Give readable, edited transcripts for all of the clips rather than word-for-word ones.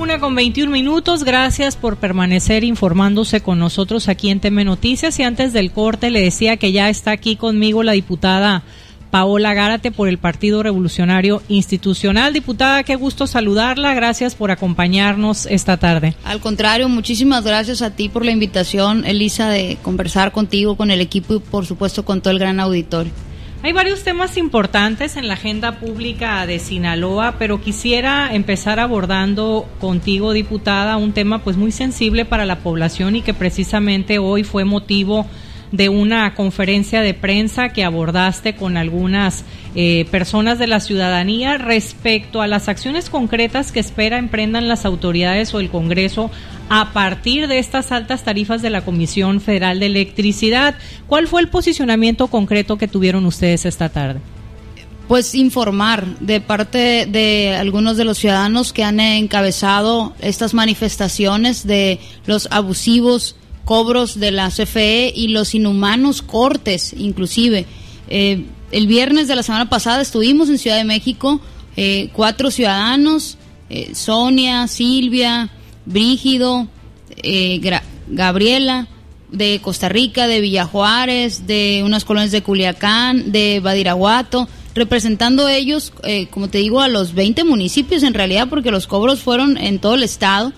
1:21. Gracias por permanecer informándose con nosotros aquí en TM Noticias. Y antes del corte le decía que ya está aquí conmigo la diputada Paola Gárate por el Partido Revolucionario Institucional. Diputada, qué gusto saludarla. Gracias por acompañarnos esta tarde. Al contrario, muchísimas gracias a ti por la invitación, Elisa, de conversar contigo, con el equipo y por supuesto con todo el gran auditorio. Hay varios temas importantes en la agenda pública de Sinaloa, pero quisiera empezar abordando contigo, diputada, un tema pues muy sensible para la población y que precisamente hoy fue motivo de una conferencia de prensa que abordaste con algunas personas de la ciudadanía respecto a las acciones concretas que espera emprendan las autoridades o el Congreso a partir de estas altas tarifas de la Comisión Federal de Electricidad. ¿Cuál fue el posicionamiento concreto que tuvieron ustedes esta tarde? Pues informar de parte de algunos de los ciudadanos que han encabezado estas manifestaciones de los abusivos cobros de la CFE y los inhumanos cortes, inclusive. El viernes de la semana pasada estuvimos en Ciudad de México, 4 ciudadanos, Sonia, Silvia, Brígido, Gabriela, de Costa Rica, de Villa Juárez, de unas colonias de Culiacán, de Badiraguato, representando ellos, como te digo, a los 20 municipios en realidad, porque los cobros fueron en todo el estado.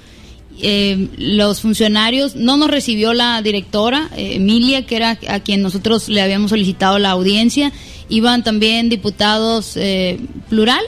Los funcionarios, no nos recibió la directora Emilia, que era a quien nosotros le habíamos solicitado la audiencia. Iban también diputados plural,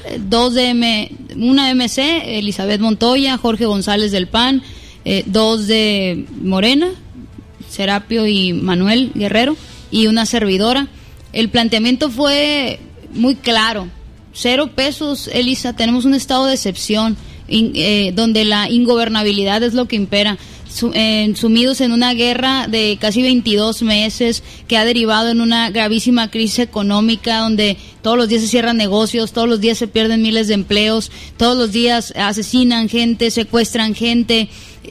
una de MC, Elizabeth Montoya, Jorge González del PAN, 2 de Morena, Serapio y Manuel Guerrero, y una servidora. El planteamiento fue muy claro: 0 pesos, Elisa. Tenemos un estado de excepción donde la ingobernabilidad es lo que impera, sumidos en una guerra de casi 22 meses que ha derivado en una gravísima crisis económica, donde todos los días se cierran negocios, todos los días se pierden miles de empleos, todos los días asesinan gente, secuestran gente.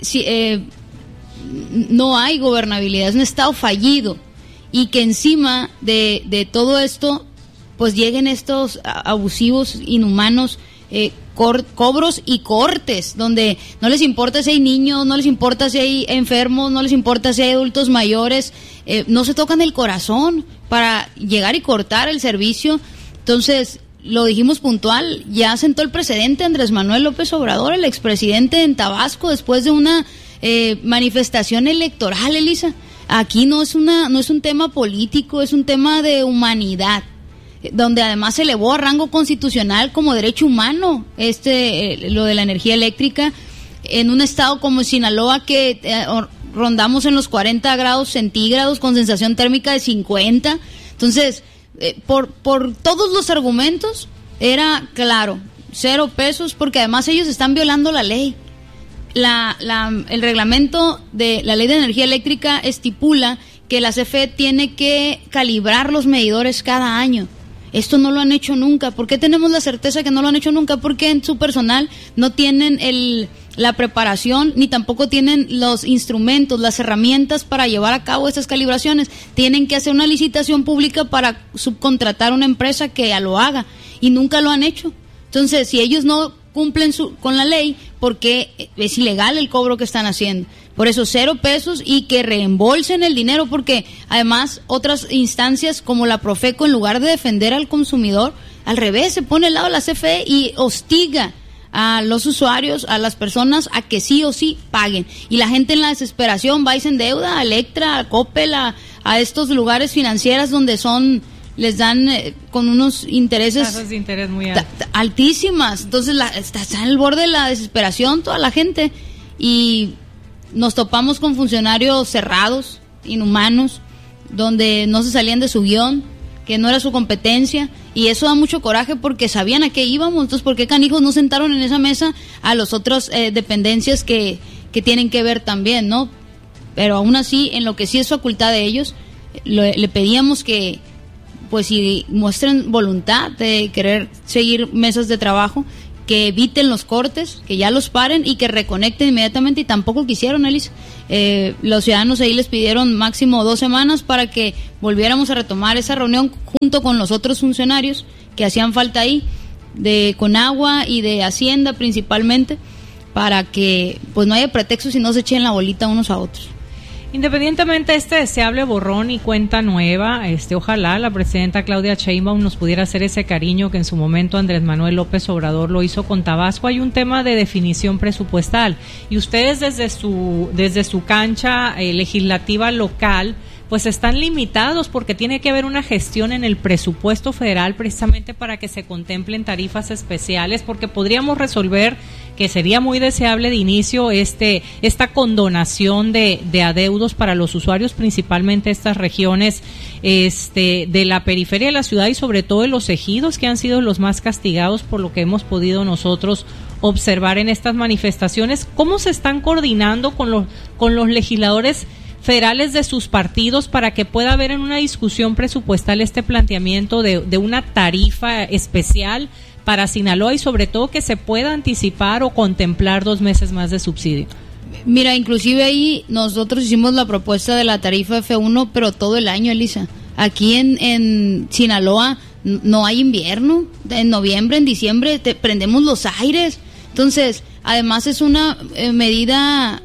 No hay gobernabilidad, es un estado fallido, y que encima de todo esto pues lleguen estos abusivos, inhumanos cobros y cortes, donde no les importa si hay niños, no les importa si hay enfermos, no les importa si hay adultos mayores, no se tocan el corazón para llegar y cortar el servicio. Entonces, lo dijimos puntual, ya sentó el precedente Andrés Manuel López Obrador, el expresidente, en Tabasco, después de una manifestación electoral, Elisa. Aquí no es un tema político, es un tema de humanidad, donde además se elevó a rango constitucional como derecho humano lo de la energía eléctrica, en un estado como Sinaloa que rondamos en los 40 grados centígrados con sensación térmica de 50. Entonces, por todos los argumentos era claro, 0 pesos, porque además ellos están violando la ley. El reglamento de la ley de energía eléctrica estipula que la CFE tiene que calibrar los medidores cada año. Esto no lo han hecho nunca. ¿Por qué tenemos la certeza que no lo han hecho nunca? Porque en su personal no tienen la preparación, ni tampoco tienen los instrumentos, las herramientas para llevar a cabo estas calibraciones. Tienen que hacer una licitación pública para subcontratar a una empresa que lo haga, y nunca lo han hecho. Entonces, si ellos no cumplen con la ley, porque es ilegal el cobro que están haciendo. Por eso 0 pesos, y que reembolsen el dinero, porque además otras instancias como la Profeco, en lugar de defender al consumidor, al revés, se pone al lado de la CFE y hostiga a los usuarios, a las personas, a que sí o sí paguen. Y la gente en la desesperación va y se endeuda a Electra, a Coppel, a estos lugares financieros donde les dan con unos intereses, tasas de interés muy altísimas. Entonces está en el borde de la desesperación toda la gente, y nos topamos con funcionarios cerrados, inhumanos, donde no se salían de su guión, que no era su competencia, y eso da mucho coraje porque sabían a qué íbamos. Entonces, ¿por qué canijos no sentaron en esa mesa a las otras dependencias que tienen que ver también, no? Pero aún así, en lo que sí es facultad de ellos, le pedíamos que, pues, si muestren voluntad de querer seguir mesas de trabajo, que eviten los cortes, que ya los paren y que reconecten inmediatamente, y tampoco quisieron, Elisa. Los ciudadanos ahí les pidieron máximo 2 semanas para que volviéramos a retomar esa reunión junto con los otros funcionarios que hacían falta ahí, de Conagua y de Hacienda principalmente, para que pues no haya pretextos y no se echen la bolita unos a otros. Independientemente de este deseable borrón y cuenta nueva, ojalá la presidenta Claudia Sheinbaum nos pudiera hacer ese cariño que en su momento Andrés Manuel López Obrador lo hizo con Tabasco. Hay un tema de definición presupuestal y ustedes desde su cancha legislativa local pues están limitados porque tiene que haber una gestión en el presupuesto federal precisamente para que se contemplen tarifas especiales, porque podríamos resolver, que sería muy deseable de inicio, esta condonación de adeudos para los usuarios, principalmente estas regiones de la periferia de la ciudad y sobre todo de los ejidos, que han sido los más castigados por lo que hemos podido nosotros observar en estas manifestaciones. ¿Cómo se están coordinando con los legisladores federales de sus partidos para que pueda haber en una discusión presupuestal este planteamiento de una tarifa especial para Sinaloa y sobre todo que se pueda anticipar o contemplar 2 meses más de subsidio? Mira, inclusive ahí nosotros hicimos la propuesta de la tarifa F1, pero todo el año, Elisa. Aquí en Sinaloa no hay invierno. En noviembre, en diciembre prendemos los aires. Entonces, además es una medida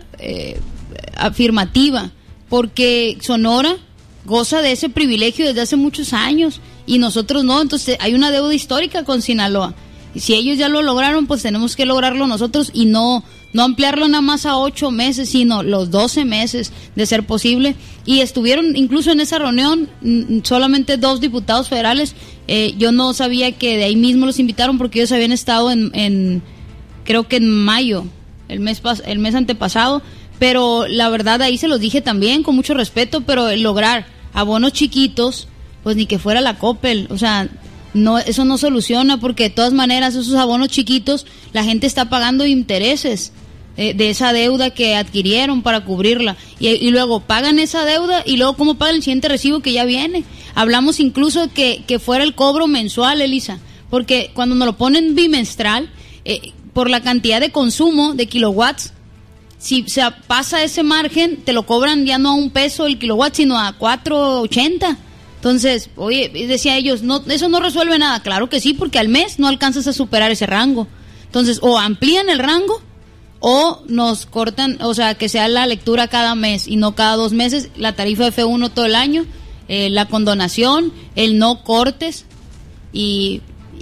afirmativa, porque Sonora goza de ese privilegio desde hace muchos años y nosotros no. Entonces hay una deuda histórica con Sinaloa y si ellos ya lo lograron, pues tenemos que lograrlo nosotros y no ampliarlo nada más a 8 meses, sino los 12 meses de ser posible. Y estuvieron incluso en esa reunión solamente 2 diputados federales. Yo no sabía que de ahí mismo los invitaron porque ellos habían estado en creo que en mayo, el mes antepasado. Pero la verdad ahí se los dije también con mucho respeto, pero el lograr abonos chiquitos, pues ni que fuera la Coppel, o sea, no, eso no soluciona, porque de todas maneras esos abonos chiquitos la gente está pagando intereses de esa deuda que adquirieron para cubrirla y luego pagan esa deuda y luego cómo pagan el siguiente recibo que ya viene. Hablamos incluso que fuera el cobro mensual, Elisa, porque cuando nos lo ponen bimestral, por la cantidad de consumo de kilowatts, si se pasa ese margen, te lo cobran ya no a $1 el kilowatt, sino a 4.80. Entonces, oye, decía ellos, no, eso no resuelve nada. Claro que sí, porque al mes no alcanzas a superar ese rango. Entonces, o amplían el rango o nos cortan, o sea, que sea la lectura cada mes y no cada 2 meses, la tarifa F1 todo el año, la condonación, el no cortes y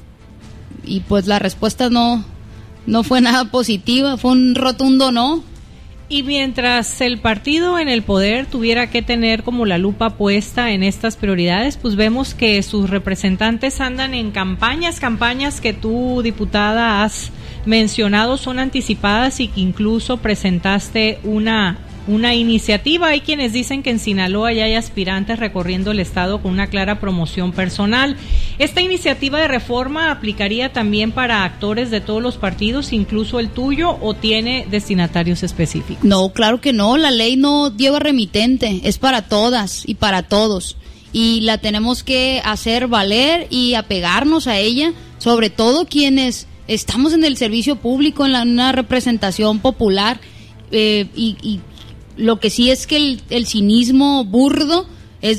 pues la respuesta no fue nada positiva, fue un rotundo no. Y mientras el partido en el poder tuviera que tener como la lupa puesta en estas prioridades, pues vemos que sus representantes andan en campañas que tú, diputada, has mencionado son anticipadas y que incluso presentaste una iniciativa. Hay quienes dicen que en Sinaloa ya hay aspirantes recorriendo el estado con una clara promoción personal. ¿Esta iniciativa de reforma aplicaría también para actores de todos los partidos, incluso el tuyo, o tiene destinatarios específicos? No, claro que no, la ley no lleva remitente, es para todas y para todos. Y la tenemos que hacer valer y apegarnos a ella, sobre todo quienes estamos en el servicio público, en una representación popular, y lo que sí es que el cinismo burdo es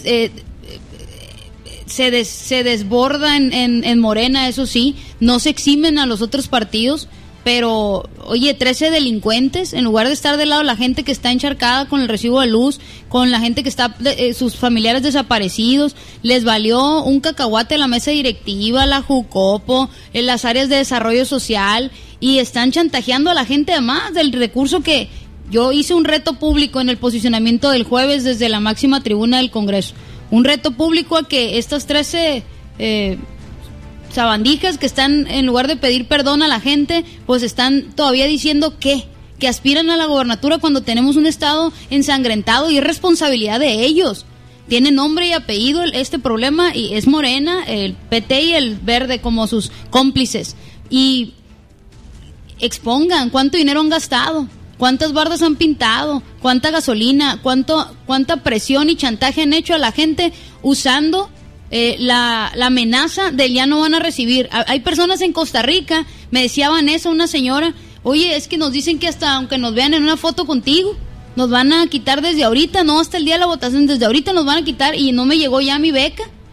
se desborda en Morena, eso sí, no se eximen a los otros partidos, pero oye, 13 delincuentes, en lugar de estar del lado de la gente que está encharcada con el recibo de luz, con la gente que está, sus familiares desaparecidos, les valió un cacahuate la mesa directiva, la Jucopo, en las áreas de desarrollo social, y están chantajeando a la gente además del recurso que yo hice un reto público en el posicionamiento del jueves desde la máxima tribuna del Congreso. Un reto público a que estas 13 sabandijas que están, en lugar de pedir perdón a la gente, pues están todavía diciendo que aspiran a la gobernatura cuando tenemos un estado ensangrentado y es responsabilidad de ellos. Tiene nombre y apellido este problema y es Morena, el PT y el Verde como sus cómplices. Y expongan cuánto dinero han gastado, cuántas bardas han pintado, cuánta gasolina, cuánta presión y chantaje han hecho a la gente usando la amenaza del ya no van a recibir. Hay personas en Costa Rica, me decía Vanessa, una señora, oye, es que nos dicen que hasta aunque nos vean en una foto contigo, nos van a quitar desde ahorita, no hasta el día de la votación, desde ahorita nos van a quitar y no me llegó ya mi beca.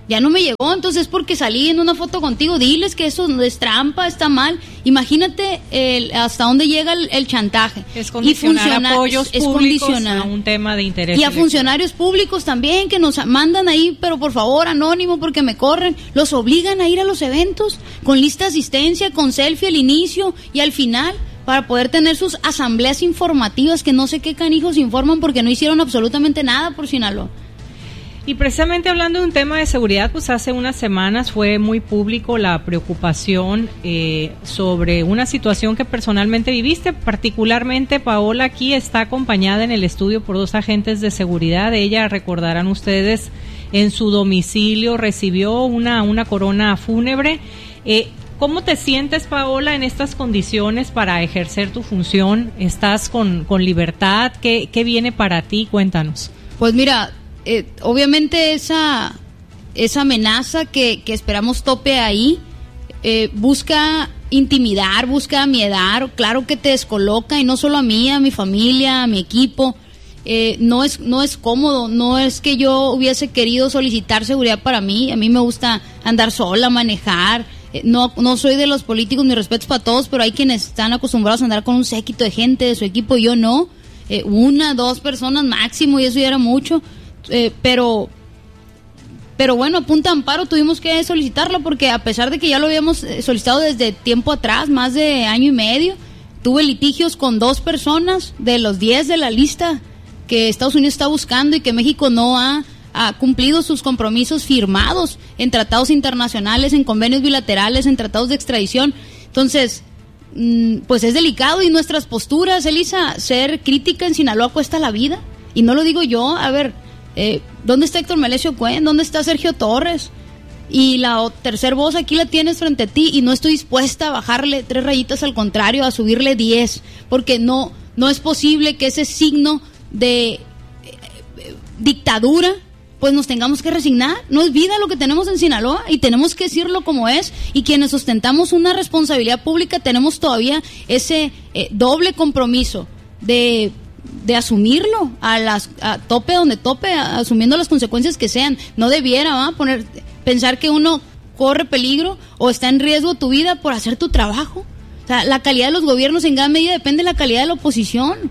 ya no me llegó, entonces porque salí en una foto contigo, diles que eso es trampa, está mal. Imagínate hasta dónde llega el chantaje. Es condicionar apoyos públicos a un tema de interés. Y a funcionarios públicos también, que nos mandan ahí, pero por favor, anónimo, porque me corren. Los obligan a ir a los eventos con lista de asistencia, con selfie al inicio y al final, para poder tener sus asambleas informativas, que no sé qué canijos informan porque no hicieron absolutamente nada por Sinaloa. Y precisamente hablando de un tema de seguridad, pues hace unas semanas fue muy público la preocupación sobre una situación que personalmente viviste. Particularmente Paola aquí está acompañada en el estudio por 2 agentes de seguridad. Ella, recordarán ustedes, en su domicilio recibió una corona fúnebre. ¿Cómo te sientes, Paola, en estas condiciones para ejercer tu función? ¿Estás con libertad? ¿Qué viene para ti? Cuéntanos. Pues mira, obviamente esa amenaza que esperamos tope ahí, busca intimidar, busca amiedar, claro que te descoloca, y no solo a mí, a mi familia, a mi equipo. No es cómodo, no es que yo hubiese querido solicitar seguridad para mí. A mí me gusta andar sola, manejar. No soy de los políticos, mis respetos para todos, pero hay quienes están acostumbrados a andar con un séquito de gente de su equipo, yo no. 1, 2 personas máximo, y eso ya era mucho. Pero bueno, a punta de amparo tuvimos que solicitarlo, porque a pesar de que ya lo habíamos solicitado desde tiempo atrás, más de año y medio, tuve litigios con 2 personas de los 10 de la lista que Estados Unidos está buscando y que México no ha cumplido sus compromisos firmados en tratados internacionales, en convenios bilaterales, en tratados de extradición. Entonces, pues es delicado, y nuestras posturas, Elisa, ser crítica en Sinaloa cuesta la vida, y no lo digo yo. A ver, ¿dónde está Héctor Melesio Cuen? ¿Dónde está Sergio Torres? Y la tercer voz aquí la tienes frente a ti, y no estoy dispuesta a bajarle 3 rayitas, al contrario, a subirle 10, porque no es posible que ese signo de dictadura pues nos tengamos que resignar. No es vida lo que tenemos en Sinaloa, y tenemos que decirlo como es, y quienes ostentamos una responsabilidad pública tenemos todavía ese doble compromiso de asumirlo a tope donde tope, asumiendo las consecuencias que sean. No debiera pensar que uno corre peligro o está en riesgo tu vida por hacer tu trabajo. O sea, la calidad de los gobiernos en gran medida depende de la calidad de la oposición.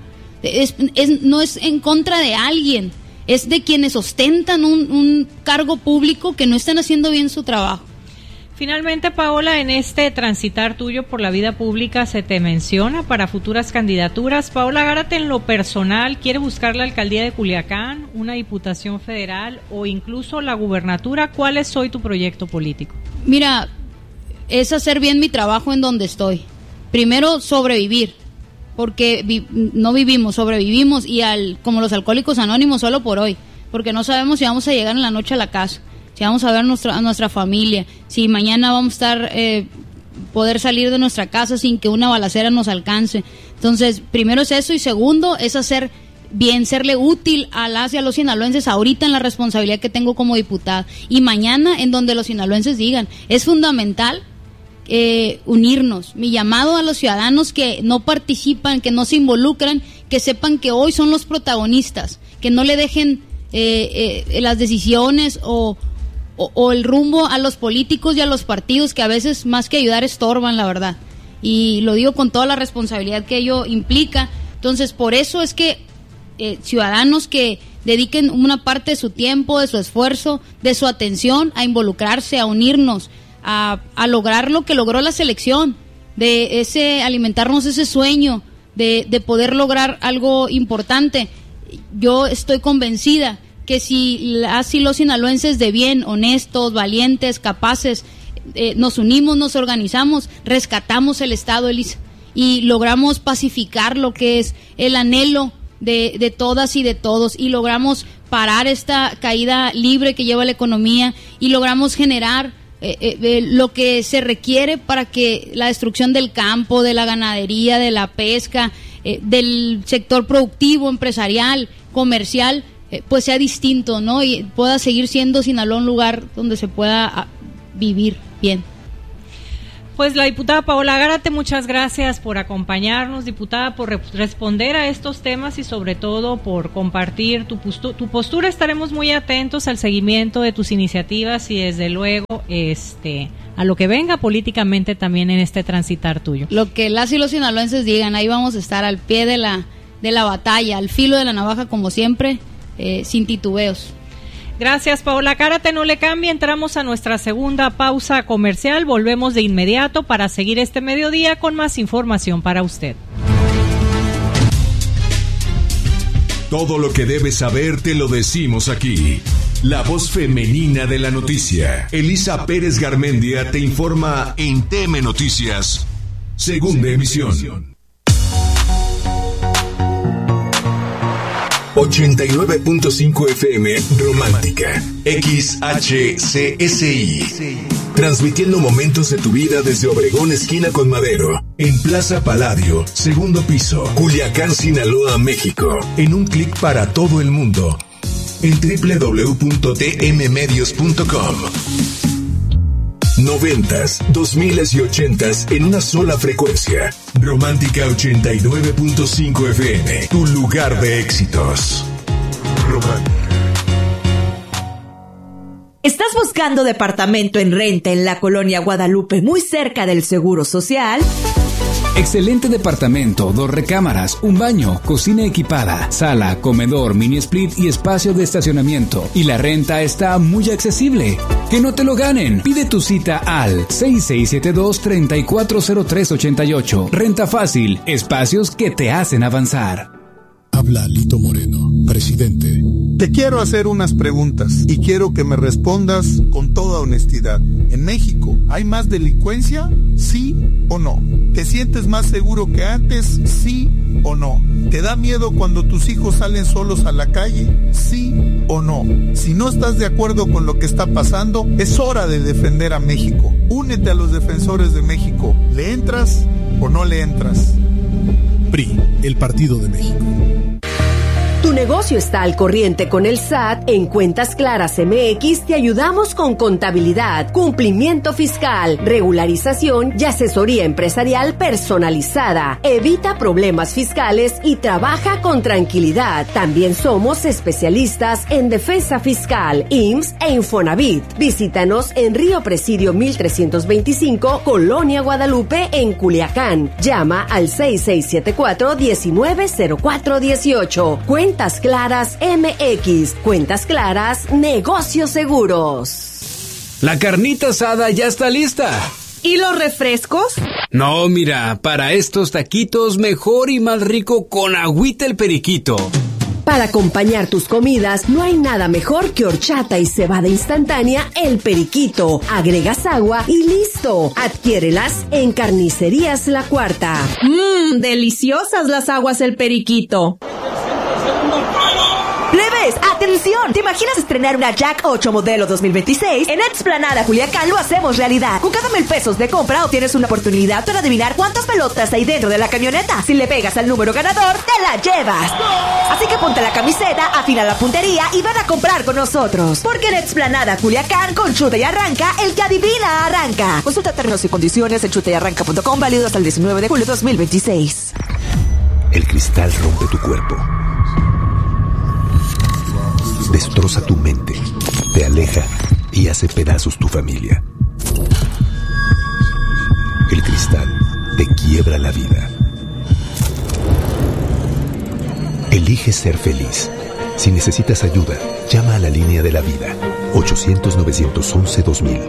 No es en contra de alguien, es de quienes ostentan un cargo público que no están haciendo bien su trabajo. Finalmente, Paola, en este transitar tuyo por la vida pública se te menciona para futuras candidaturas. Paola Gárate, en lo personal, ¿quiere buscar la alcaldía de Culiacán, una diputación federal o incluso la gubernatura? ¿Cuál es hoy tu proyecto político? Mira, es hacer bien mi trabajo en donde estoy. Primero, sobrevivir, porque no vivimos, sobrevivimos, y como los alcohólicos anónimos, solo por hoy, porque no sabemos si vamos a llegar en la noche a la casa, si vamos a ver a nuestra familia, si mañana vamos a poder salir de nuestra casa sin que una balacera nos alcance. Entonces, primero es eso, y segundo es hacer bien, serle útil a las y a los sinaloenses ahorita en la responsabilidad que tengo como diputada, y mañana en donde los sinaloenses digan. Es fundamental unirnos. Mi llamado a los ciudadanos que no participan, que no se involucran, que sepan que hoy son los protagonistas, que no le dejen las decisiones o el rumbo a los políticos y a los partidos, que a veces más que ayudar estorban, la verdad, y lo digo con toda la responsabilidad que ello implica. Entonces, por eso es que ciudadanos que dediquen una parte de su tiempo, de su esfuerzo, de su atención a involucrarse, a unirnos, a lograr lo que logró la selección, de alimentarnos ese sueño de poder lograr algo importante. Yo estoy convencida que si los sinaloenses de bien, honestos, valientes, capaces, nos unimos, nos organizamos, rescatamos el Estado, Elisa, y logramos pacificar lo que es el anhelo de todas y de todos, y logramos parar esta caída libre que lleva la economía, y logramos generar lo que se requiere para que la destrucción del campo, de la ganadería, de la pesca, del sector productivo, empresarial, comercial, pues sea distinto, ¿no? Y pueda seguir siendo Sinaloa un lugar donde se pueda vivir bien. pues la diputada Paola Gárate, muchas gracias por acompañarnos, diputada, por responder a estos temas y sobre todo por compartir tu postura. Estaremos muy atentos al seguimiento de tus iniciativas y desde luego a lo que venga políticamente también en este transitar tuyo. Lo que las y los sinaloenses digan, ahí vamos a estar al pie de la batalla, al filo de la navaja como siempre, sin titubeos. Gracias, Paola Gárate, no le cambie, entramos a nuestra segunda pausa comercial, volvemos de inmediato para seguir este mediodía con más información para usted. Todo lo que debes saber te lo decimos aquí. La voz femenina de la noticia. Elisa Pérez Garmendia te informa en TM Noticias, segunda emisión. 89.5 FM Romántica, XHCSI, transmitiendo momentos de tu vida desde Obregón esquina con Madero, en Plaza Palladio, segundo piso, Culiacán, Sinaloa, México, en un clic para todo el mundo, en www.tmmedios.com. 90s, 2000s y 80s en una sola frecuencia. Romántica 89.5 FM, tu lugar de éxitos. Romántica. ¿Estás buscando departamento en renta en la colonia Guadalupe, muy cerca del Seguro Social? Excelente departamento, 2 recámaras, un baño, cocina equipada, sala, comedor, mini split y espacio de estacionamiento. Y la renta está muy accesible. ¡Que no te lo ganen! Pide tu cita al 6672-340388. Renta fácil, espacios que te hacen avanzar. Habla Lito Moreno, presidente. Te quiero hacer unas preguntas y quiero que me respondas con toda honestidad. ¿En México hay más delincuencia? ¿Sí o no? ¿Te sientes más seguro que antes? ¿Sí o no? ¿Te da miedo cuando tus hijos salen solos a la calle? ¿Sí o no? Si no estás de acuerdo con lo que está pasando, es hora de defender a México. Únete a los defensores de México. ¿Le entras o no le entras? PRI, el Partido de México. Tu negocio está al corriente con el SAT. En Cuentas Claras MX te ayudamos con contabilidad, cumplimiento fiscal, regularización y asesoría empresarial personalizada. Evita problemas fiscales y trabaja con tranquilidad. También somos especialistas en defensa fiscal, IMSS e Infonavit. Visítanos en Río Presidio 1325, Colonia Guadalupe, en Culiacán. Llama al 6674-190418. Cuentas Claras MX. Cuentas Claras, negocios seguros. La carnita asada ya está lista. ¿Y los refrescos? No, mira, para estos taquitos mejor y más rico con agüita el periquito. Para acompañar tus comidas, no hay nada mejor que horchata y cebada instantánea El Periquito. Agregas agua y listo. Adquiérelas en Carnicerías La Cuarta. Deliciosas las aguas El Periquito. ¡Plebes! ¡Atención! ¿Te imaginas estrenar una Jack 8 modelo 2026? En Explanada Culiacán lo hacemos realidad. Con cada 1,000 pesos de compra obtienes una oportunidad para adivinar cuántas pelotas hay dentro de la camioneta. Si le pegas al número ganador, te la llevas. Así que ponte la camiseta, afina la puntería y ven a comprar con nosotros. Porque en Explanada Culiacán, con Chuta y Arranca, el que adivina arranca. Consulta términos y condiciones en chutayarranca.com, válido hasta el 19 de julio de 2026. El cristal rompe tu cuerpo, destroza tu mente, te aleja y hace pedazos tu familia. El cristal te quiebra la vida. Elige ser feliz. Si necesitas ayuda, llama a la línea de la vida, 800-911-2000.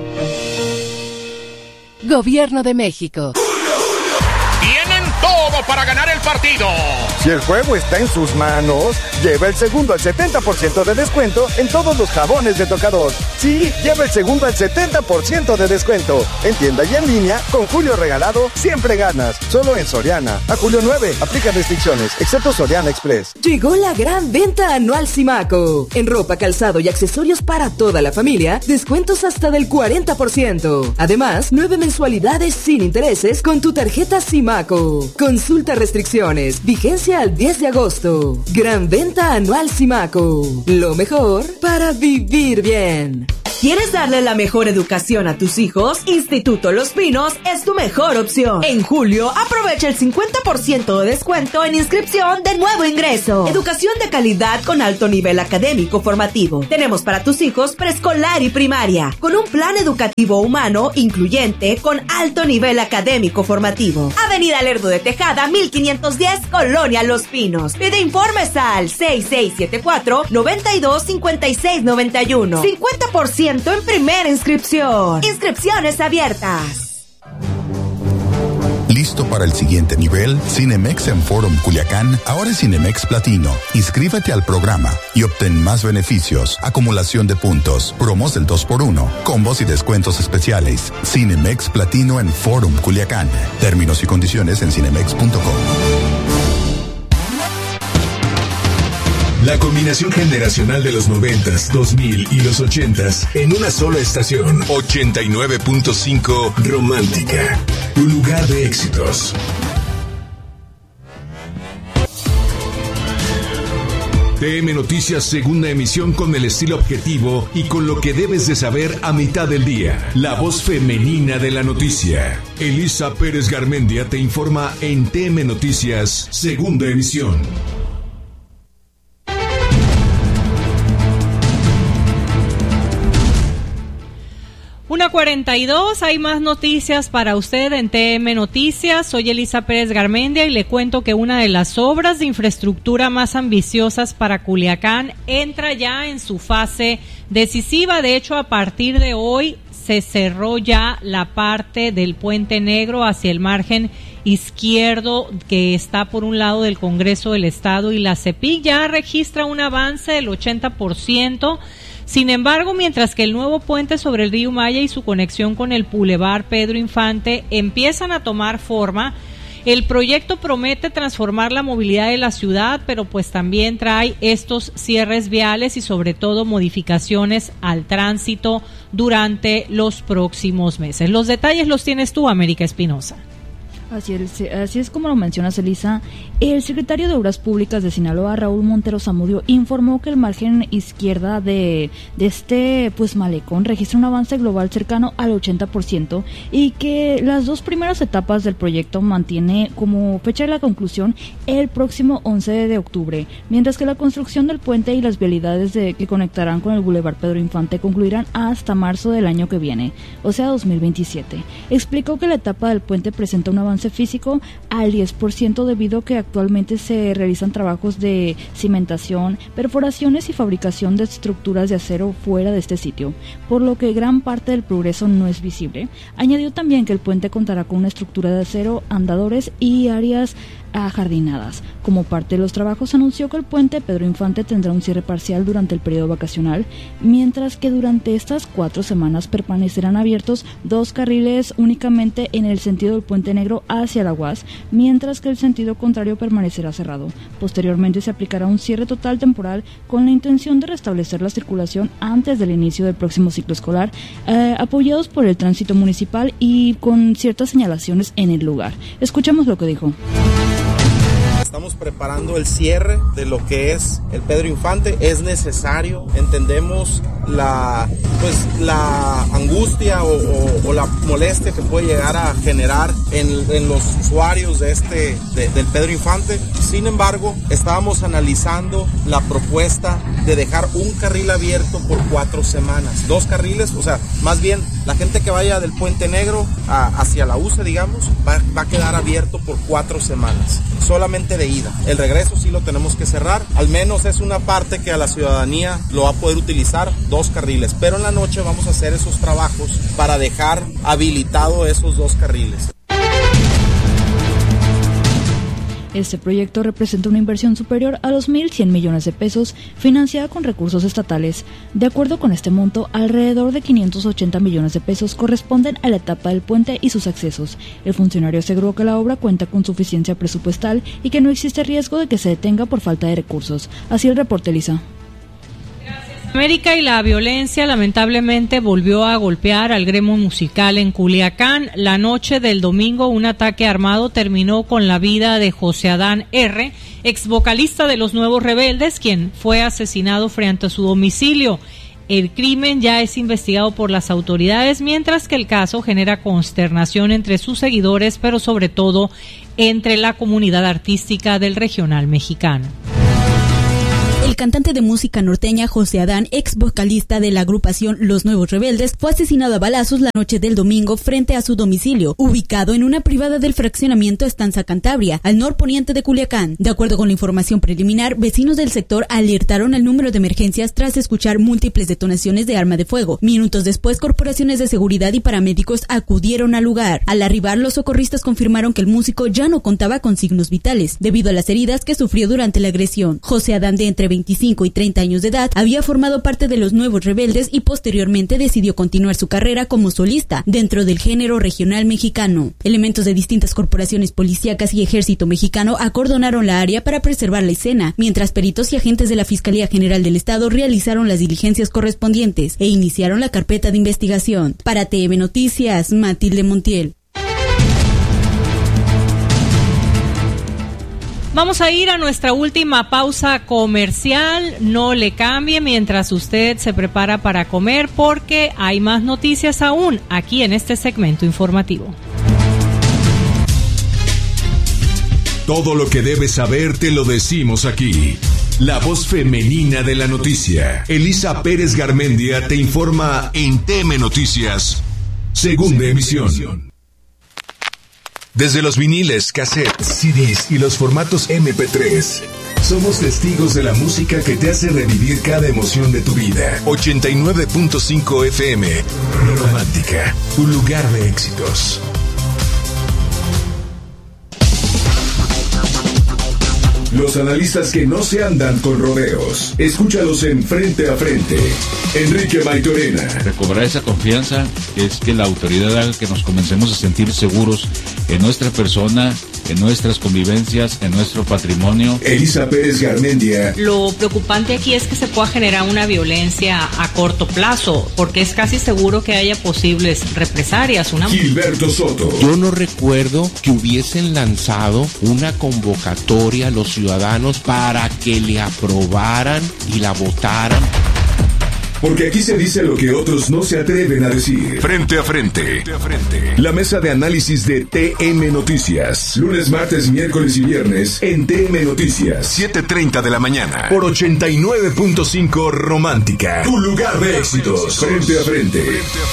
Gobierno de México. Tienen todo para ganar el partido. Si el juego está en sus manos, lleva el segundo al 70% de descuento en todos los jabones de tocador. Sí, lleva el segundo al 70% de descuento. En tienda y en línea, con Julio Regalado, siempre ganas. Solo en Soriana. A julio 9, aplica restricciones, excepto Soriana Express. Llegó la gran venta anual Simaco. En ropa, calzado y accesorios para toda la familia, descuentos hasta del 40%. Además, 9 mensualidades sin intereses con tu tarjeta Simaco. Con Consulta restricciones. Vigencia al 10 de agosto. Gran venta anual Simaco. Lo mejor para vivir bien. ¿Quieres darle la mejor educación a tus hijos? Instituto Los Pinos es tu mejor opción. En julio, aprovecha el 50% de descuento en inscripción de nuevo ingreso. Educación de calidad con alto nivel académico formativo. Tenemos para tus hijos preescolar y primaria, con un plan educativo humano incluyente con alto nivel académico formativo. Avenida Lerdo de Tejada, 1510, Colonia Los Pinos. Pide informes al 6674-925691. 50% en primera inscripción. Inscripciones abiertas. ¿Listo para el siguiente nivel? Cinemex en Forum Culiacán ahora es Cinemex Platino. Inscríbete al programa y obtén más beneficios, acumulación de puntos, promos del 2x1, combos y descuentos especiales. Cinemex Platino en Forum Culiacán. Términos y condiciones en cinemex.com. La combinación generacional de los 90s, 2000 y los 80s en una sola estación. 89.5 Romántica, tu lugar de éxitos. TM Noticias, segunda emisión, con el estilo objetivo y con lo que debes de saber a mitad del día. La voz femenina de la noticia. Elisa Pérez Garmendia te informa en TM Noticias, segunda emisión. 1:42, hay más noticias para usted en TM Noticias. Soy Elisa Pérez Garmendia y le cuento que una de las obras de infraestructura más ambiciosas para Culiacán entra ya en su fase decisiva. De hecho, a partir de hoy se cerró ya la parte del Puente Negro hacia el margen izquierdo que está por un lado del Congreso del Estado, y la CEPIC ya registra un avance del 80%. Sin embargo, mientras que el nuevo puente sobre el río Maya y su conexión con el Boulevard Pedro Infante empiezan a tomar forma, el proyecto promete transformar la movilidad de la ciudad, pero pues también trae estos cierres viales y sobre todo modificaciones al tránsito durante los próximos meses. Los detalles los tienes tú, América Espinosa. Así es como lo mencionas, Elisa. El secretario de Obras Públicas de Sinaloa, Raúl Montero Zamudio, informó que el margen izquierda de este malecón registra un avance global cercano al 80% y que las dos primeras etapas del proyecto mantiene como fecha de la conclusión el próximo 11 de octubre, mientras que la construcción del puente y las vialidades que conectarán con el Boulevard Pedro Infante concluirán hasta marzo del año que viene, o sea 2027. Explicó que la etapa del puente presenta un avance físico al 10% debido a que actualmente se realizan trabajos de cimentación, perforaciones y fabricación de estructuras de acero fuera de este sitio, por lo que gran parte del progreso no es visible. Añadió también que el puente contará con una estructura de acero, andadores y áreas ajardinadas. Como parte de los trabajos, anunció que el puente Pedro Infante tendrá un cierre parcial durante el periodo vacacional, mientras que durante estas 4 semanas permanecerán abiertos 2 carriles únicamente en el sentido del Puente Negro hacia la UAS, mientras que el sentido contrario permanecerá cerrado. Posteriormente se aplicará un cierre total temporal con la intención de restablecer la circulación antes del inicio del próximo ciclo escolar, apoyados por el tránsito municipal y con ciertas señalaciones en el lugar. Escuchemos lo que dijo. Estamos preparando el cierre de lo que es el Pedro Infante. Es necesario, entendemos la angustia o la molestia que puede llegar a generar en los usuarios del Pedro Infante. Sin embargo, estábamos analizando la propuesta de dejar un carril abierto por 4 semanas, 2 carriles, o sea, más bien la gente que vaya del Puente Negro hacia la UCE, digamos, va a quedar abierto por 4 semanas, solamente de ida. El regreso sí lo tenemos que cerrar, al menos es una parte que a la ciudadanía lo va a poder utilizar, 2 carriles, pero en la noche vamos a hacer esos trabajos para dejar habilitado esos 2 carriles. Este proyecto representa una inversión superior a los 1.100 millones de pesos, financiada con recursos estatales. De acuerdo con este monto, alrededor de 580 millones de pesos corresponden a la etapa del puente y sus accesos. El funcionario aseguró que la obra cuenta con suficiencia presupuestal y que no existe riesgo de que se detenga por falta de recursos. Así el reporte, Elisa. Gracias, América y la violencia lamentablemente volvió a golpear al gremio musical en Culiacán. La noche del domingo, un ataque armado terminó con la vida de José Adán R., ex vocalista de Los Nuevos Rebeldes, quien fue asesinado frente a su domicilio. El crimen ya es investigado por las autoridades, mientras que el caso genera consternación entre sus seguidores, pero sobre todo entre la comunidad artística del regional mexicano. El cantante de música norteña José Adán, ex vocalista de la agrupación Los Nuevos Rebeldes, fue asesinado a balazos la noche del domingo frente a su domicilio, ubicado en una privada del fraccionamiento Estanza Cantabria, al norponiente de Culiacán. De acuerdo con la información preliminar, vecinos del sector alertaron al número de emergencias tras escuchar múltiples detonaciones de arma de fuego. Minutos después, corporaciones de seguridad y paramédicos acudieron al lugar. Al arribar, los socorristas confirmaron que el músico ya no contaba con signos vitales, debido a las heridas que sufrió durante la agresión. José Adán, de entre 25 y 30 años de edad, había formado parte de Los Nuevos Rebeldes y posteriormente decidió continuar su carrera como solista dentro del género regional mexicano. Elementos de distintas corporaciones policíacas y ejército mexicano acordonaron la área para preservar la escena, mientras peritos y agentes de la Fiscalía General del Estado realizaron las diligencias correspondientes e iniciaron la carpeta de investigación. Para TM Noticias, Matilde Montiel. Vamos a ir a nuestra última pausa comercial. No le cambie mientras usted se prepara para comer, porque hay más noticias aún aquí en este segmento informativo. Todo lo que debes saber te lo decimos aquí. La voz femenina de la noticia. Elisa Pérez Garmendia te informa en TM Noticias, segunda emisión. Desde los viniles, cassettes, CDs y los formatos MP3, somos testigos de la música que te hace revivir cada emoción de tu vida. 89.5 FM, Romántica, tu lugar de éxitos. Los analistas que no se andan con rodeos. Escúchalos en Frente a Frente. Enrique Maitorena. Recobrar esa confianza es que la autoridad haga que nos comencemos a sentir seguros en nuestra persona, en nuestras convivencias, en nuestro patrimonio. Elisa Pérez Garmendia. Lo preocupante aquí es que se pueda generar una violencia a corto plazo, porque es casi seguro que haya posibles represalias. Gilberto Soto. Yo no recuerdo que hubiesen lanzado una convocatoria a los ciudadanos para que le aprobaran y la votaran. Porque aquí se dice lo que otros no se atreven a decir. Frente a Frente. La mesa de análisis de TM Noticias. Lunes, martes, miércoles y viernes en TM Noticias. 7:30 de la mañana. Por 89.5 Romántica. Tu lugar de éxitos. Frente a Frente.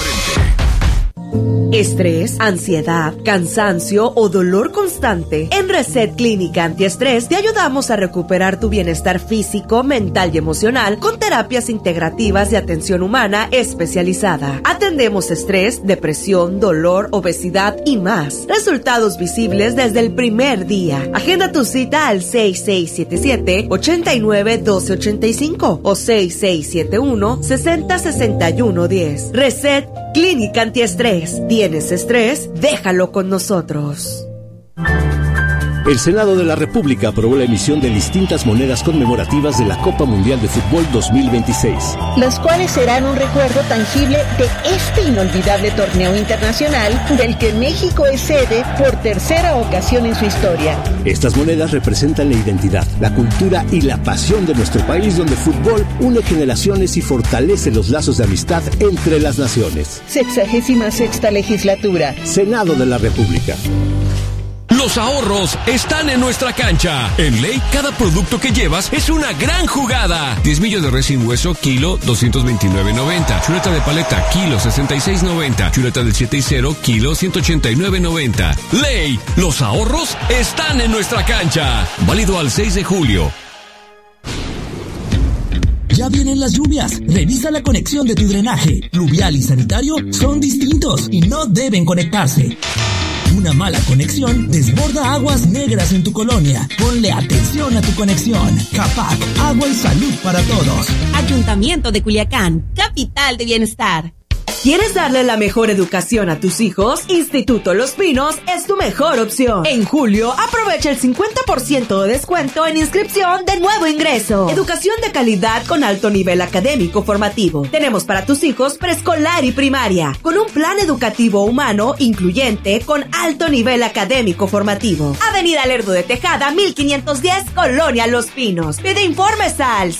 Estrés, ansiedad, cansancio o dolor constante. En Reset Clínica Antiestrés te ayudamos a recuperar tu bienestar físico, mental y emocional con terapias integrativas de atención humana especializada. Atendemos estrés, depresión, dolor, obesidad y más. Resultados visibles desde el primer día. Agenda tu cita al 6677-891285 o 6671-606110. Reset Clínica Antiestrés. ¿Tienes estrés? Déjalo con nosotros. El Senado de la República aprobó la emisión de distintas monedas conmemorativas de la Copa Mundial de Fútbol 2026. Las cuales serán un recuerdo tangible de este inolvidable torneo internacional del que México es sede por tercera ocasión en su historia. Estas monedas representan la identidad, la cultura y la pasión de nuestro país, donde el fútbol une generaciones y fortalece los lazos de amistad entre las naciones. 66ª legislatura. Senado de la República. Los ahorros están en nuestra cancha. En Ley, cada producto que llevas es una gran jugada. 10 millos de res sin hueso, kilo, 229.90. Chuleta de paleta, kilo, 66.90. Chuleta del 7 y 0, kilo, 189.90. Ley, los ahorros están en nuestra cancha. Válido al 6 de julio. Ya vienen las lluvias. Revisa la conexión de tu drenaje. Pluvial y sanitario son distintos y no deben conectarse. Una mala conexión desborda aguas negras en tu colonia. Ponle atención a tu conexión. CAPAC, agua y salud para todos. Ayuntamiento de Culiacán, capital de bienestar. ¿Quieres darle la mejor educación a tus hijos? Instituto Los Pinos es tu mejor opción. En julio, aprovecha el 50% de descuento en inscripción de nuevo ingreso. Educación de calidad con alto nivel académico formativo. Tenemos para tus hijos preescolar y primaria, con un plan educativo humano incluyente con alto nivel académico formativo. Avenida Lerdo de Tejada, 1510, Colonia Los Pinos. Pide informes al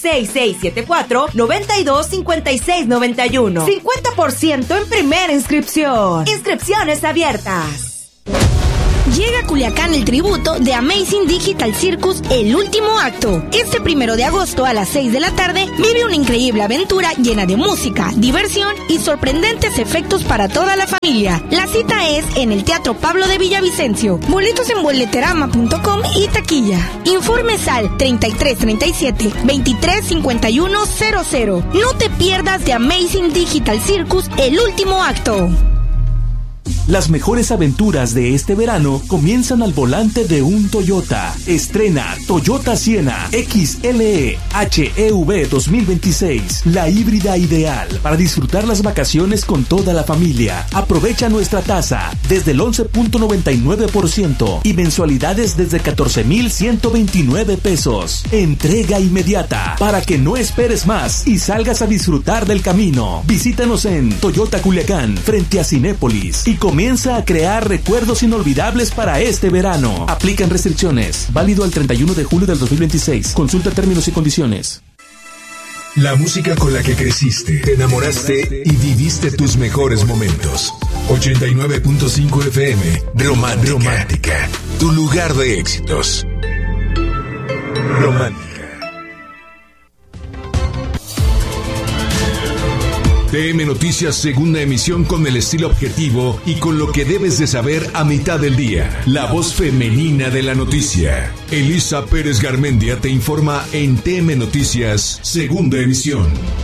6674-925691. 50% en primera inscripción. Inscripciones abiertas. Llega a Culiacán el tributo de Amazing Digital Circus, el último acto. Este 1 de agosto a las 6 de la tarde vive una increíble aventura llena de música, diversión y sorprendentes efectos para toda la familia. La cita es en el Teatro Pablo de Villavicencio. Boletos en boleterama.com y taquilla. Informes al 3337-235100. No te pierdas de Amazing Digital Circus, el último acto. Las mejores aventuras de este verano comienzan al volante de un Toyota. Estrena Toyota Siena XLE HEV 2026, la híbrida ideal para disfrutar las vacaciones con toda la familia. Aprovecha nuestra tasa desde el 11.99% y mensualidades desde 14,129 pesos. Entrega inmediata para que no esperes más y salgas a disfrutar del camino. Visítanos en Toyota Culiacán, frente a Cinépolis, y comienza a crear recuerdos inolvidables para este verano. Aplican restricciones. Válido al 31 de julio del 2026. Consulta términos y condiciones. La música con la que creciste, te enamoraste y viviste tus mejores momentos. 89.5 FM, Romántica. Tu lugar de éxitos. Romántica. TM Noticias, segunda emisión, con el estilo objetivo y con lo que debes de saber a mitad del día. La voz femenina de la noticia. Elisa Pérez Garmendia te informa en TM Noticias, segunda emisión.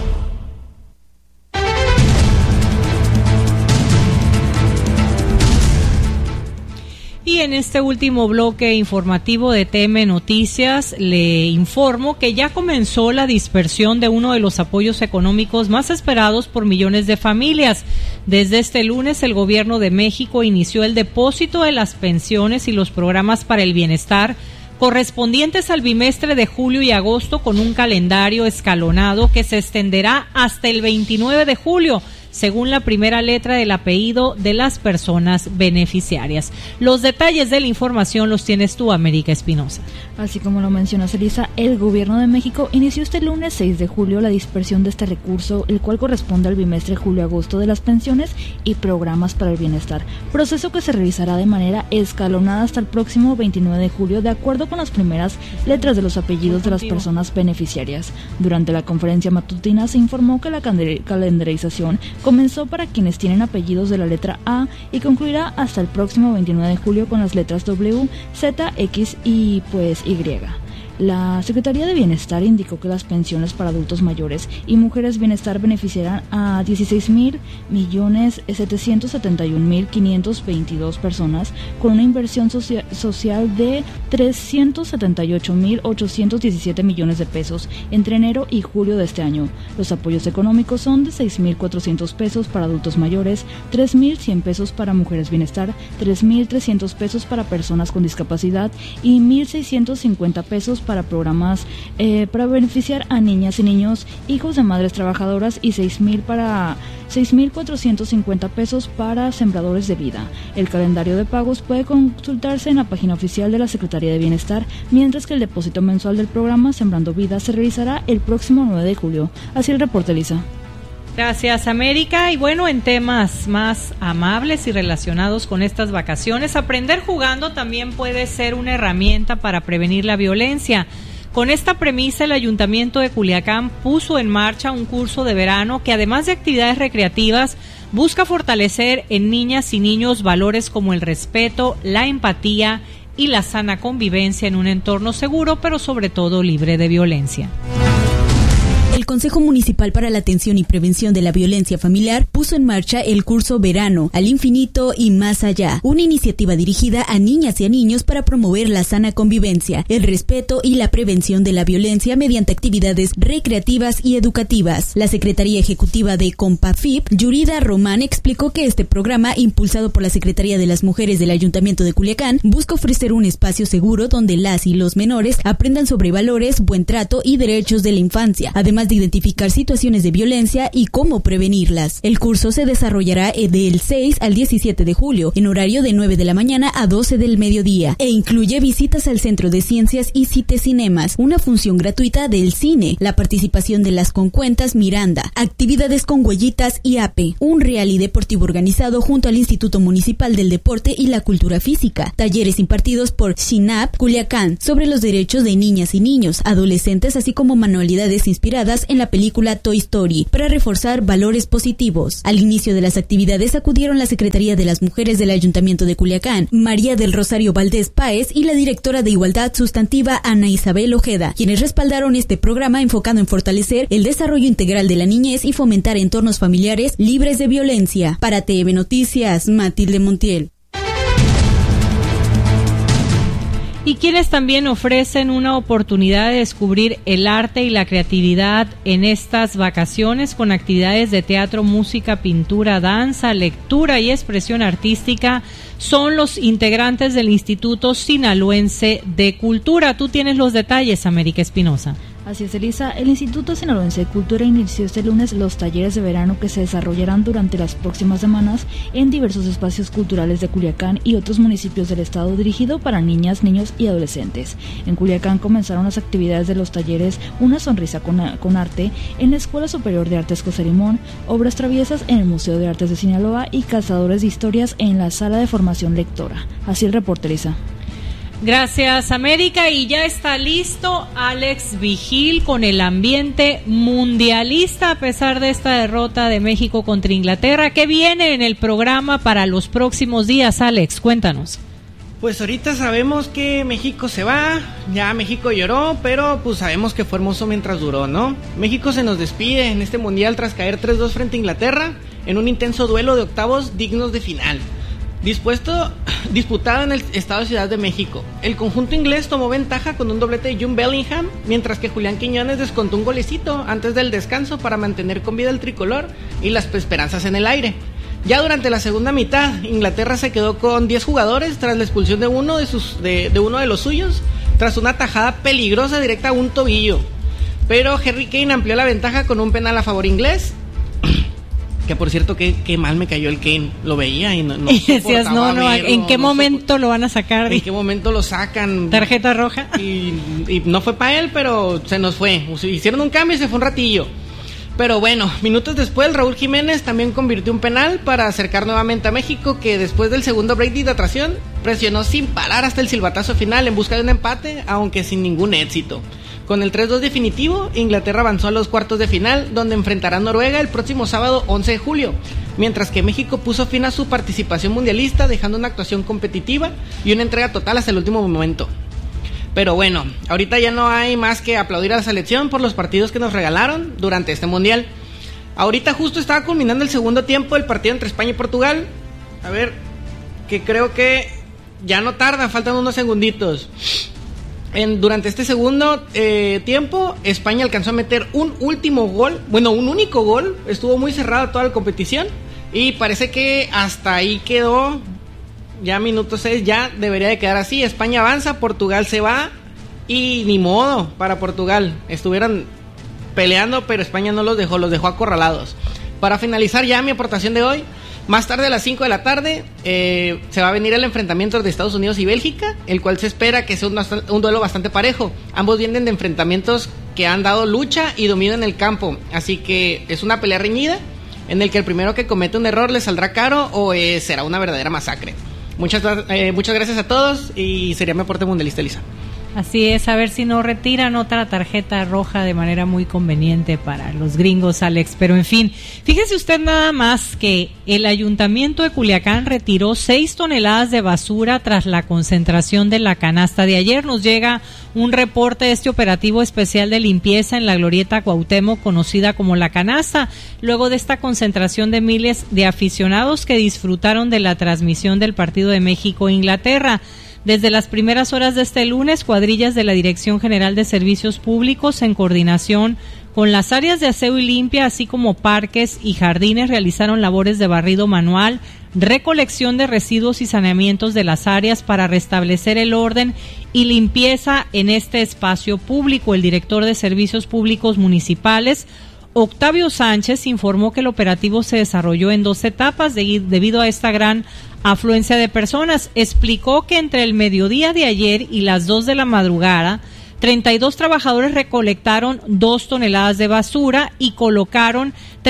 Y en este último bloque informativo de TM Noticias le informo que ya comenzó la dispersión de uno de los apoyos económicos más esperados por millones de familias. Desde este lunes el Gobierno de México inició el depósito de las pensiones y los programas para el bienestar correspondientes al bimestre de julio y agosto, con un calendario escalonado que se extenderá hasta el 29 de julio. Según la primera letra del apellido de las personas beneficiarias. Los detalles de la información los tienes tú, América Espinosa. Así como lo mencionas, Elisa, el Gobierno de México inició este lunes 6 de julio la dispersión de este recurso, el cual corresponde al bimestre julio-agosto de las pensiones y programas para el bienestar, proceso que se realizará de manera escalonada hasta el próximo 29 de julio, de acuerdo con las primeras letras de los apellidos de las personas beneficiarias. Durante la conferencia matutina se informó que la calendarización comenzó para quienes tienen apellidos de la letra A y concluirá hasta el próximo 29 de julio con las letras W, Z, X y pues Y. La Secretaría de Bienestar indicó que las pensiones para adultos mayores y mujeres bienestar beneficiarán a 16.771.522 personas con una inversión social de 378.817 millones de pesos entre enero y julio de este año. Los apoyos económicos son de 6.400 pesos para adultos mayores, 3.100 pesos para mujeres bienestar, 3.300 pesos para personas con discapacidad y 1.650 pesos para programas para beneficiar a niñas y niños, hijos de madres trabajadoras, y 6.450 pesos para sembradores de vida. El calendario de pagos puede consultarse en la página oficial de la Secretaría de Bienestar, mientras que el depósito mensual del programa Sembrando Vida se realizará el próximo 9 de julio. Así el reporte, Elisa. Gracias, América. Y bueno, en temas más amables y relacionados con estas vacaciones, aprender jugando también puede ser una herramienta para prevenir la violencia. Con esta premisa, el Ayuntamiento de Culiacán puso en marcha un curso de verano que, además de actividades recreativas, busca fortalecer en niñas y niños valores como el respeto, la empatía y la sana convivencia en un entorno seguro, pero sobre todo libre de violencia. El Consejo Municipal para la Atención y Prevención de la Violencia Familiar puso en marcha el curso Verano al Infinito y Más Allá, una iniciativa dirigida a niñas y a niños para promover la sana convivencia, el respeto y la prevención de la violencia mediante actividades recreativas y educativas. La Secretaría Ejecutiva de COMPAFIP, Yurida Román, explicó que este programa, impulsado por la Secretaría de las Mujeres del Ayuntamiento de Culiacán, busca ofrecer un espacio seguro donde las y los menores aprendan sobre valores, buen trato y derechos de la infancia, además de identificar situaciones de violencia y cómo prevenirlas. El curso se desarrollará del 6 al 17 de julio, en horario de 9 de la mañana a 12 del mediodía, e incluye visitas al Centro de Ciencias y Citecinemas, una función gratuita del cine, la participación de las concuentas Miranda, actividades con huellitas y APE, un rally deportivo organizado junto al Instituto Municipal del Deporte y la Cultura Física, talleres impartidos por SHINAP Culiacán sobre los derechos de niñas y niños, adolescentes, así como manualidades inspiradas en la película Toy Story para reforzar valores positivos. Al inicio de las actividades acudieron la Secretaría de las Mujeres del Ayuntamiento de Culiacán, María del Rosario Valdés Páez, y la directora de Igualdad Sustantiva, Ana Isabel Ojeda, quienes respaldaron este programa enfocado en fortalecer el desarrollo integral de la niñez y fomentar entornos familiares libres de violencia. Para TV Noticias, Matilde Montiel. Y quienes también ofrecen una oportunidad de descubrir el arte y la creatividad en estas vacaciones con actividades de teatro, música, pintura, danza, lectura y expresión artística son los integrantes del Instituto Sinaloense de Cultura. Tú tienes los detalles, América Espinosa. Así es, Elisa. El Instituto Sinaloense de Cultura inició este lunes los talleres de verano que se desarrollarán durante las próximas semanas en diversos espacios culturales de Culiacán y otros municipios del estado, dirigido para niñas, niños y adolescentes. En Culiacán comenzaron las actividades de los talleres Una Sonrisa con Arte en la Escuela Superior de Artes José Limón, Obras Traviesas en el Museo de Artes de Sinaloa y Cazadores de Historias en la Sala de Formación Lectora. Así el reporte, Elisa. Gracias, América. Y ya está listo Alex Vigil con el ambiente mundialista a pesar de esta derrota de México contra Inglaterra. ¿Qué viene en el programa para los próximos días, Alex? Cuéntanos. Pues ahorita sabemos que México se va, ya México lloró, pero pues sabemos que fue hermoso mientras duró, ¿no? México se nos despide en este mundial tras caer 3-2 frente a Inglaterra en un intenso duelo de octavos dignos de final. Disputado en el estado de Ciudad de México. El conjunto inglés tomó ventaja con un doblete de Jude Bellingham, mientras que Julián Quiñones descontó un golecito antes del descanso para mantener con vida el tricolor y las esperanzas en el aire. Ya durante la segunda mitad, Inglaterra se quedó con 10 jugadores tras la expulsión de uno de los suyos, tras una tajada peligrosa directa a un tobillo. Pero Harry Kane amplió la ventaja con un penal a favor inglés. Que por cierto, qué mal me cayó el Kane. Lo veía y no y decías, ¿en qué momento lo van a sacar? ¿En qué momento lo sacan? ¿Tarjeta roja? Y no fue para él, pero se nos fue. Hicieron un cambio y se fue un ratillo. Pero bueno, minutos después, Raúl Jiménez también convirtió un penal para acercar nuevamente a México, que después del segundo break de hidratación presionó sin parar hasta el silbatazo final en busca de un empate, aunque sin ningún éxito. Con el 3-2 definitivo, Inglaterra avanzó a los cuartos de final, donde enfrentará a Noruega el próximo sábado 11 de julio, mientras que México puso fin a su participación mundialista, dejando una actuación competitiva y una entrega total hasta el último momento. Pero bueno, ahorita ya no hay más que aplaudir a la selección por los partidos que nos regalaron durante este mundial. Ahorita justo estaba culminando el segundo tiempo del partido entre España y Portugal. A ver, que creo que ya no tarda, faltan unos segunditos. Durante este segundo tiempo, España alcanzó a meter un último gol, un único gol. Estuvo muy cerrada toda la competición y parece que hasta ahí quedó. Ya minuto 6 ya debería de quedar así. España avanza, Portugal se va y ni modo para Portugal. Estuvieron peleando, pero España no los dejó acorralados. Para finalizar ya mi aportación de hoy, más tarde a las 5 de la tarde se va a venir el enfrentamiento de Estados Unidos y Bélgica, el cual se espera que sea un duelo bastante parejo. Ambos vienen de enfrentamientos que han dado lucha y dominio en el campo, así que es una pelea reñida en el que el primero que comete un error le saldrá caro o será una verdadera masacre. Muchas gracias a todos y sería mi aporte mundialista, Elisa. Así es, a ver si no retiran otra tarjeta roja de manera muy conveniente para los gringos, Alex. Pero en fin, fíjese usted nada más que el Ayuntamiento de Culiacán retiró 6 toneladas de basura tras la concentración de la canasta de ayer. Nos llega un reporte de este operativo especial de limpieza en la Glorieta Cuauhtémoc, conocida como La Canasta, luego de esta concentración de miles de aficionados que disfrutaron de la transmisión del partido de México e Inglaterra. Desde las primeras horas de este lunes, cuadrillas de la Dirección General de Servicios Públicos, en coordinación con las áreas de aseo y limpia, así como parques y jardines, realizaron labores de barrido manual, recolección de residuos y saneamientos de las áreas para restablecer el orden y limpieza en este espacio público. El director de Servicios Públicos Municipales, Octavio Sánchez, informó que el operativo se desarrolló en 2 etapas debido a esta gran afluencia de personas. Explicó que entre el mediodía de ayer y las 2 de la madrugada, 32 trabajadores recolectaron 2 toneladas de basura y colocaron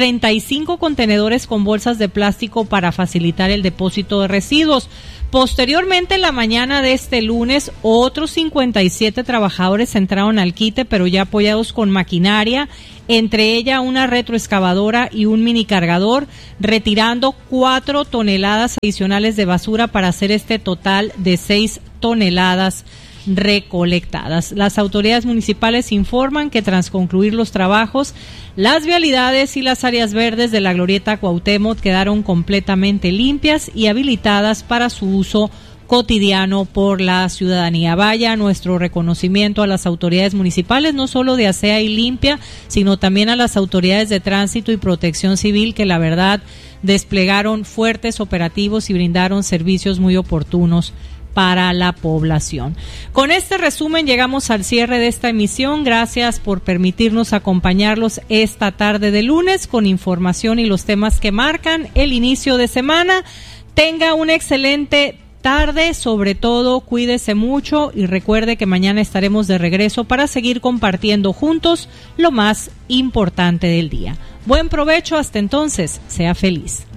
35 contenedores con bolsas de plástico para facilitar el depósito de residuos. Posteriormente, en la mañana de este lunes, otros 57 trabajadores entraron al quite, pero ya apoyados con maquinaria, entre ella una retroexcavadora y un minicargador, retirando 4 toneladas adicionales de basura para hacer este total de 6 toneladas recolectadas. Las autoridades municipales informan que tras concluir los trabajos, las vialidades y las áreas verdes de la Glorieta Cuauhtémoc quedaron completamente limpias y habilitadas para su uso cotidiano por la ciudadanía. Vaya nuestro reconocimiento a las autoridades municipales, no solo de asea y limpia, sino también a las autoridades de tránsito y protección civil, que la verdad desplegaron fuertes operativos y brindaron servicios muy oportunos para la población. Con este resumen llegamos al cierre de esta emisión. Gracias por permitirnos acompañarlos esta tarde de lunes con información y los temas que marcan el inicio de semana. Tenga una excelente tarde, sobre todo cuídese mucho y recuerde que mañana estaremos de regreso para seguir compartiendo juntos lo más importante del día. Buen provecho, hasta entonces, sea feliz.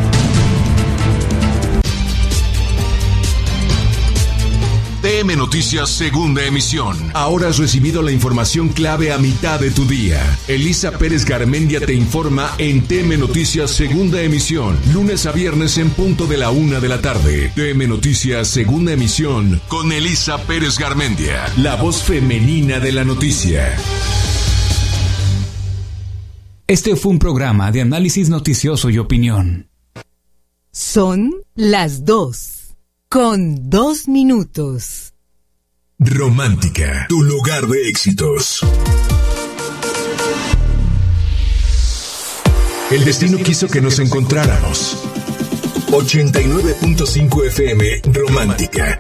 TM Noticias, segunda emisión. Ahora has recibido la información clave a mitad de tu día. Elisa Pérez Garmendia te informa en TM Noticias, segunda emisión, lunes a viernes en punto de la 1 de la tarde. TM Noticias, segunda emisión, con Elisa Pérez Garmendia, la voz femenina de la noticia. Este fue un programa de análisis noticioso y opinión. Son las 2:02. Romántica, tu lugar de éxitos. El destino quiso que nos encontráramos. 89.5 FM Romántica,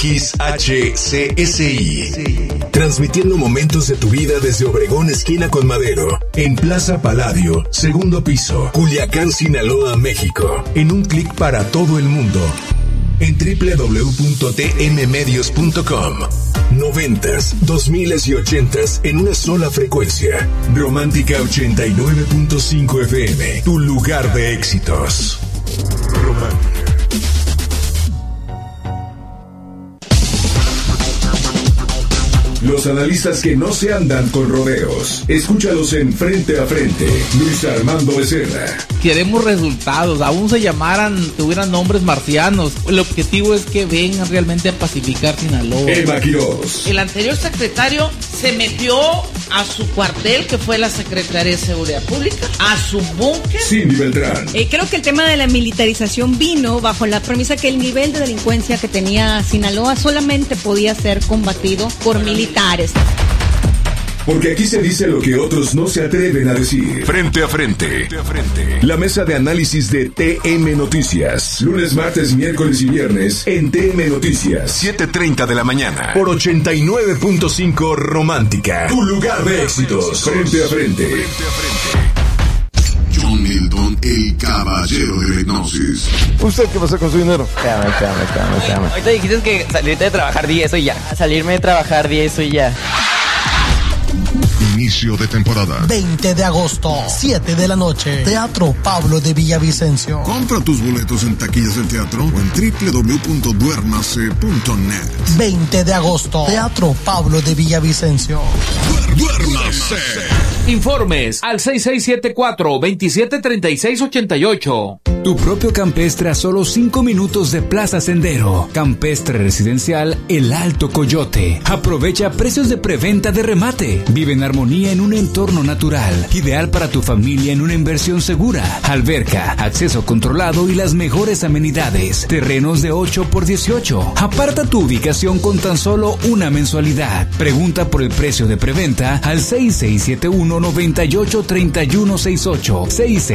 XHCSI. Transmitiendo momentos de tu vida desde Obregón, esquina con Madero, en Plaza Palladio, segundo piso, Culiacán, Sinaloa, México. En un clic para todo el mundo. En www.tmmedios.com. 90s, 2000s y 80s en una sola frecuencia. Romántica 89.5 FM, tu lugar de éxitos. Romántica. Los analistas que no se andan con rodeos. Escúchalos en Frente a Frente. Luis Armando Becerra. Queremos resultados, aún se llamaran, tuvieran nombres marcianos. El objetivo es que vengan realmente a pacificar Sinaloa. Emma Quiroz. El anterior secretario se metió a su cuartel, que fue la Secretaría de Seguridad Pública, a su búnker. Cindy Beltrán. Creo que el tema de la militarización vino bajo la premisa que el nivel de delincuencia que tenía Sinaloa solamente podía ser combatido por militares. Porque aquí se dice lo que otros no se atreven a decir. Frente a Frente. La mesa de análisis de TM Noticias. Lunes, martes, miércoles y viernes en TM Noticias. 7:30 de la mañana. Por 89.5 Romántica. Tu lugar de éxitos. Frente a Frente. John Milton, el caballero de la hipnosis. ¿Usted qué pasa con su dinero? Espérame. Ahorita dijiste que salirte de trabajar 10 y ya. Salirme de trabajar 10 y ya. inicio de temporada. 20 de agosto, 7 de la noche, Teatro Pablo de Villavicencio. Compra tus boletos en taquillas del teatro o en www.duermase.net. 20 de agosto, Teatro Pablo de Villavicencio. ¡Duérmase! Informes al 6674-273688. Tu propio campestre a solo 5 minutos de Plaza Sendero. Campestre residencial El Alto Coyote. Aprovecha precios de preventa de remate. Vive en armonía en un entorno natural. Ideal para tu familia en una inversión segura. Alberca, acceso controlado y las mejores amenidades. Terrenos de 8x18. Aparta tu ubicación con tan solo una mensualidad. Pregunta por el precio de preventa al 6671-983168.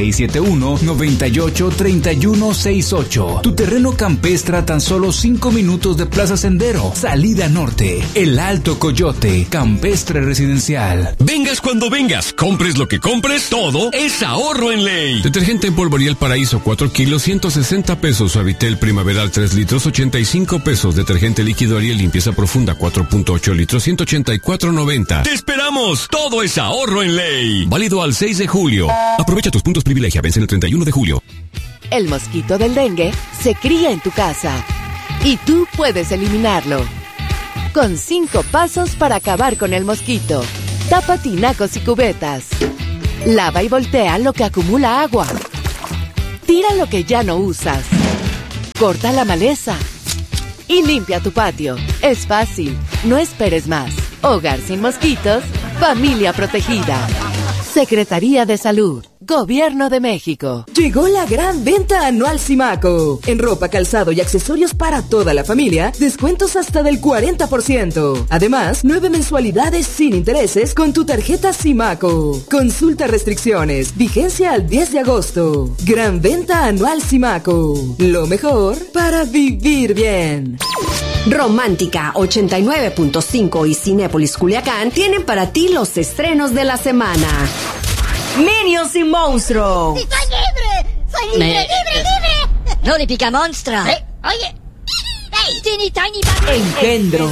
6671-983168. Tu terreno campestre a tan solo 5 minutos de Plaza Sendero. Salida Norte. El Alto Coyote. Campestre residencial. Vengas cuando vengas, compres lo que compres, todo es ahorro en ley. Detergente en polvo Ariel Paraíso 4 kilos, 160 pesos. Suavitel Primaveral 3 litros, 85 pesos. Detergente líquido Ariel Limpieza Profunda 4.8 litros, 184.90. ¡Te esperamos! Todo es ahorro en ley. Válido al 6 de julio. Aprovecha tus puntos privilegia, vencen el 31 de julio. El mosquito del dengue se cría en tu casa y tú puedes eliminarlo. Con 5 pasos para acabar con el mosquito. Tapa tinacos y cubetas. Lava y voltea lo que acumula agua. Tira lo que ya no usas. Corta la maleza. Y limpia tu patio. Es fácil. No esperes más. Hogar sin mosquitos. Familia protegida. Secretaría de Salud. Gobierno de México. Llegó la gran venta anual Simaco. En ropa, calzado y accesorios para toda la familia, descuentos hasta del 40%. Además, 9 mensualidades sin intereses con tu tarjeta Simaco. Consulta restricciones. Vigencia al 10 de agosto. Gran venta anual Simaco. Lo mejor para vivir bien. Romántica 89.5 y Cinépolis Culiacán tienen para ti los estrenos de la semana. Minions y Monstruo. ¡Sí, soy libre! ¡Soy libre, libre! ¡No le pica monstruo! Oye. ¡Hey! ¡Teeny Tiny Bad! Engendro.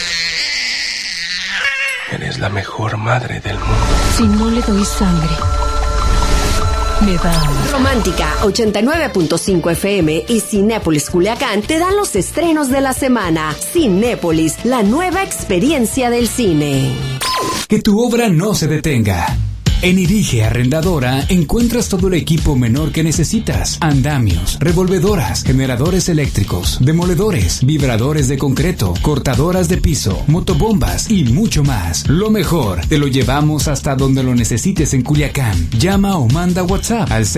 Eres la mejor madre del mundo. Si no le doy sangre, me da hambre. Romántica 89.5 FM y Cinépolis Culiacán te dan los estrenos de la semana. Cinépolis, la nueva experiencia del cine. Que tu obra no se detenga. En Irige Arrendadora encuentras todo el equipo menor que necesitas. Andamios, revolvedoras, generadores eléctricos, demoledores, vibradores de concreto, cortadoras de piso, motobombas y mucho más. Lo mejor, te lo llevamos hasta donde lo necesites en Culiacán. Llama o manda WhatsApp al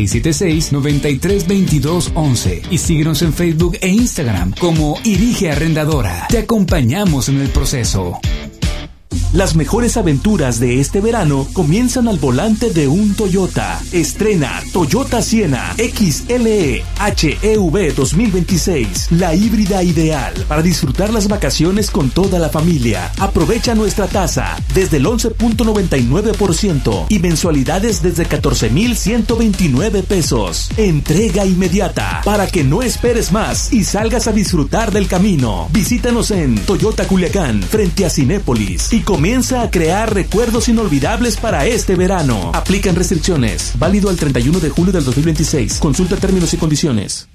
6676-932211 y síguenos en Facebook e Instagram como Irige Arrendadora. Te acompañamos en el proceso. Las mejores aventuras de este verano comienzan al volante de un Toyota. Estrena Toyota Siena XLE HEV 2026, la híbrida ideal para disfrutar las vacaciones con toda la familia. Aprovecha nuestra tasa desde el 11.99% y mensualidades desde 14,129 pesos. Entrega inmediata para que no esperes más y salgas a disfrutar del camino. Visítanos en Toyota Culiacán frente a Cinépolis y comienza a crear recuerdos inolvidables para este verano. Aplican restricciones. Válido al 31 de julio del 2026. Consulta términos y condiciones.